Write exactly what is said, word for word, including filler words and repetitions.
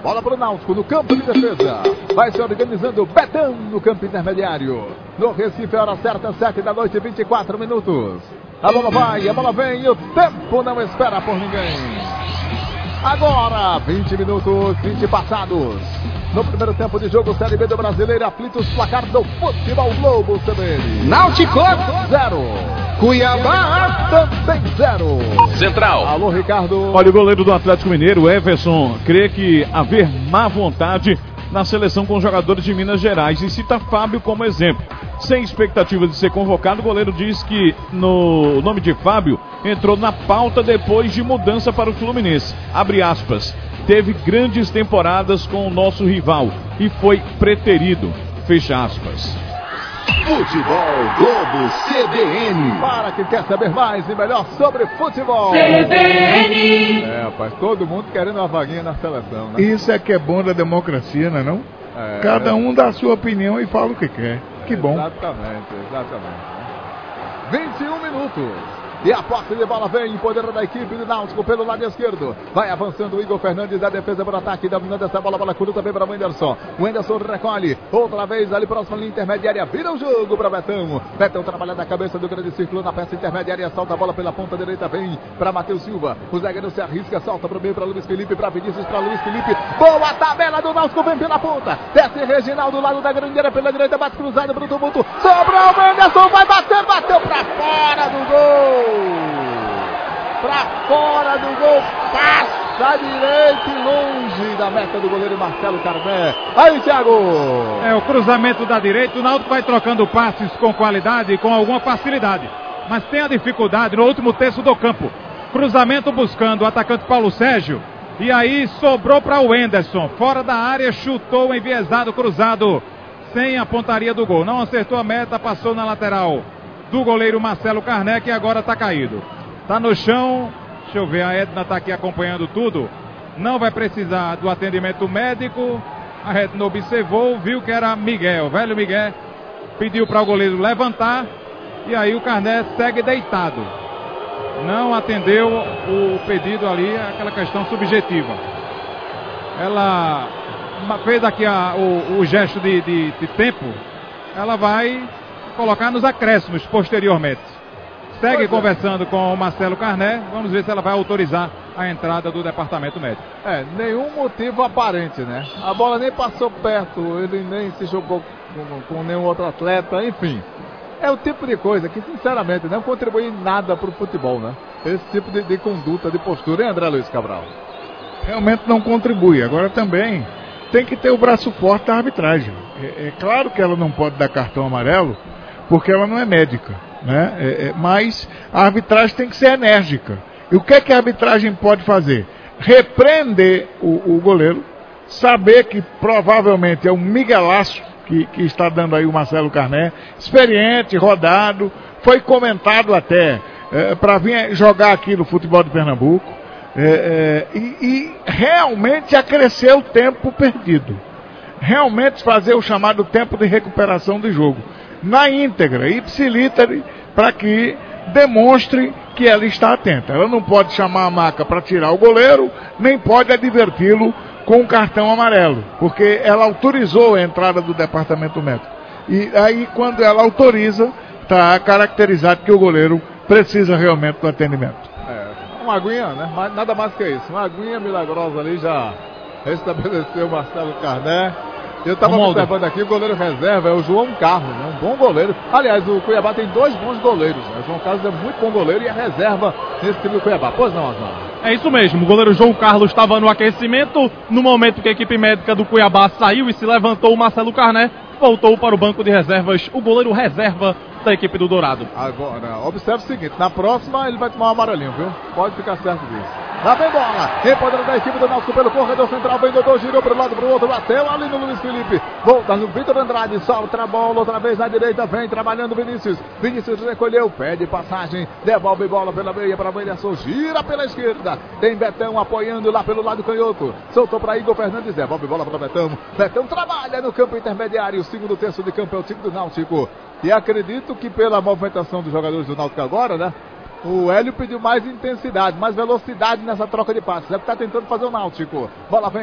Bola para o Náutico no campo de defesa. Vai se organizando o Betão no campo intermediário. No Recife, a hora certa, sete da noite, vinte e quatro minutos. A bola vai, a bola vem e o tempo não espera por ninguém. Agora, vinte minutos, vinte passados. No primeiro tempo de jogo, Série B do Brasileiro, aflitos, placar do Futebol Globo C B N. Náutico zero. Cuiabá também zero. Central. Alô, Ricardo. Olha, o goleiro do Atlético Mineiro, Everson, crê que haver má vontade na seleção com os jogadores de Minas Gerais e cita Fábio como exemplo. Sem expectativa de ser convocado, o goleiro diz que no nome de Fábio entrou na pauta depois de mudança para o Fluminense. Abre aspas. Teve grandes temporadas com o nosso rival e foi preterido. Fecha aspas. Futebol Globo C B N. Para quem quer saber mais e melhor sobre futebol. C B N. É, rapaz, todo mundo querendo uma vaguinha na seleção, né? Isso é que é bom da democracia, não é não? É, Cada um dá a sua opinião e fala o que quer. Que bom. Exatamente, exatamente. vinte e um minutos. E a posse de bola vem em poder da equipe do Náutico pelo lado esquerdo. Vai avançando o Igor Fernandes da defesa por ataque, dominando essa bola, bola curta também para o Wenderson. O Wenderson recolhe, outra vez ali próximo à linha intermediária, vira o jogo para Betão. Betão trabalha na cabeça do grande círculo na peça intermediária, solta a bola pela ponta direita, vem para Matheus Silva. O zagueiro se arrisca, solta para o meio para Luiz Felipe, para Vinícius, para Luiz Felipe. Boa tabela do Náutico, vem pela ponta. Desce Reginaldo do lado da grande área pela direita, bate cruzado para o tumulto. Sobrou o Wenderson, vai bater, bateu para fora do gol. Pra fora do gol, passa direito e longe da meta do goleiro Marcelo Carné. Aí, Thiago! É o cruzamento da direita, o Náutico vai trocando passes com qualidade e com alguma facilidade. Mas tem a dificuldade no último terço do campo. Cruzamento buscando o atacante Paulo Sérgio. E aí sobrou para o Wenderson. Fora da área, chutou enviesado, cruzado, sem a pontaria do gol. Não acertou a meta, passou na lateral do goleiro Marcelo Carné, que agora está caído. Tá no chão, deixa eu ver, a Edna tá aqui acompanhando tudo. Não vai precisar do atendimento médico. A Edna observou, viu que era Miguel, velho Miguel. Pediu para o goleiro levantar. E aí o Carné segue deitado. Não atendeu o pedido ali, aquela questão subjetiva. Ela fez aqui a, o, o gesto de, de, de tempo. Ela vai colocar nos acréscimos posteriormente. Segue conversando com o Marcelo Carné. Vamos ver se ela vai autorizar a entrada do departamento médico. É, nenhum motivo aparente, né? A bola nem passou perto, ele nem se jogou com, com nenhum outro atleta, enfim. É o tipo de coisa que, sinceramente, não contribui em nada para o futebol, né? Esse tipo de, de conduta, de postura, hein, André Luiz Cabral? Realmente não contribui. Agora também tem que ter o braço forte da arbitragem. É, é claro que ela não pode dar cartão amarelo, porque ela não é médica, né? É, é, mas a arbitragem tem que ser enérgica. E o que é que a arbitragem pode fazer? Repreender o, o goleiro, saber que provavelmente é um miguelaço que, que está dando aí o Marcelo Carné, experiente, rodado, foi comentado até é, para vir jogar aqui no futebol de Pernambuco, é, é, e, e realmente acrescer o tempo perdido. Realmente fazer o chamado tempo de recuperação do jogo. Na íntegra, ipsiliteri, para que demonstre que ela está atenta. Ela não pode chamar a maca para tirar o goleiro, nem pode adverti-lo com um cartão amarelo, porque ela autorizou a entrada do departamento médico. E aí, quando ela autoriza, está caracterizado que o goleiro precisa realmente do atendimento. É, uma aguinha, né? Nada mais que isso. Uma aguinha milagrosa ali já restabeleceu o Marcelo Carné. Eu estava observando aqui, o goleiro reserva é o João Carlos, né? Um bom goleiro. Aliás, o Cuiabá tem dois bons goleiros, né? O João Carlos é muito bom goleiro e é reserva nesse time do Cuiabá. Pois não, Osmar? É isso mesmo, o goleiro João Carlos estava no aquecimento. No momento que a equipe médica do Cuiabá saiu e se levantou, o Marcelo Carné voltou para o banco de reservas, o goleiro reserva da equipe do Dourado. Agora, observe o seguinte, na próxima ele vai tomar um amarelinho, viu? Pode ficar certo disso. Lá vem bola, empoderando da equipe do Náutico pelo corredor central, vem Dodô, girou para o lado, para o outro, bateu ali no Luiz Felipe, volta no Vitor Andrade, solta a bola, outra vez na direita, vem trabalhando Vinícius, Vinícius recolheu, pede passagem, devolve bola pela meia para Wenderson, gira pela esquerda, tem Betão apoiando lá pelo lado canhoto, soltou para Igor Fernandes, devolve bola para Betão, Betão trabalha no campo intermediário, o segundo terço de campo é o time do Náutico, e acredito que pela movimentação dos jogadores do Náutico agora, né? O Hélio pediu mais intensidade, mais velocidade nessa troca de passes. É o que está tentando fazer o Náutico. Bola vem.